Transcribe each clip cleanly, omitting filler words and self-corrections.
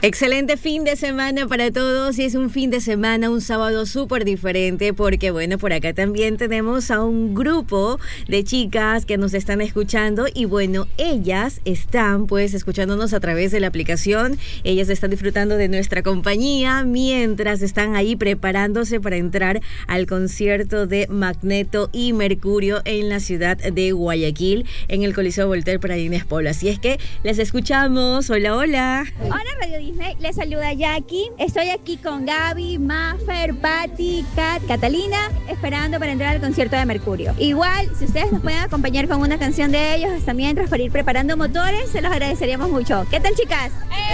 Excelente fin de semana para todos, y es un fin de semana, un sábado súper diferente porque bueno, por acá también tenemos a un grupo de chicas que nos están escuchando y bueno, ellas están pues escuchándonos a través de la aplicación, ellas están disfrutando de nuestra compañía mientras están ahí preparándose para entrar al concierto de Magneto y Mercurio en la ciudad de Guayaquil, en el Coliseo Voltaire para Inés Polo. Así es que les escuchamos. Hola, hola. Hola Radio Disney, les saluda Jackie. Estoy aquí con Gaby, Maffer, Patti, Kat, Catalina, esperando para entrar al concierto de Mercurio. Igual, si ustedes nos pueden acompañar con una canción de ellos hasta mientras para ir preparando motores, se los agradeceríamos mucho. ¿Qué tal, chicas?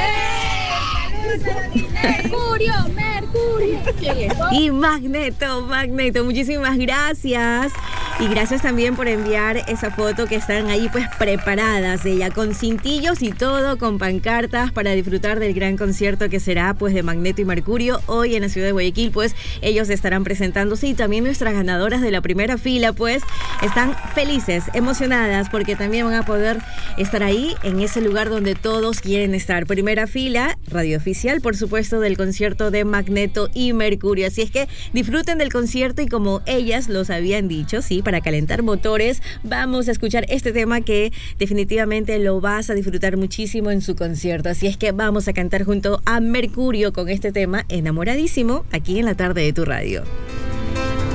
Mercurio, Mercurio. Y Magneto, muchísimas gracias. Y gracias también por enviar esa foto que están ahí pues preparadas, ella con cintillos y todo, con pancartas para disfrutar del gran concierto que será pues de Magneto y Mercurio hoy en la ciudad de Guayaquil. Pues ellos estarán presentándose y también nuestras ganadoras de la primera fila pues están felices, emocionadas porque también van a poder estar ahí en ese lugar donde todos quieren estar. Primera fila, radio oficial por supuesto del concierto de Magneto y Mercurio. Así es que disfruten del concierto y como ellas los habían dicho, sí, para calentar motores, vamos a escuchar este tema que definitivamente lo vas a disfrutar muchísimo en su concierto. Así es que vamos a cantar junto a Mercurio con este tema Enamoradísimo aquí en la tarde de tu radio.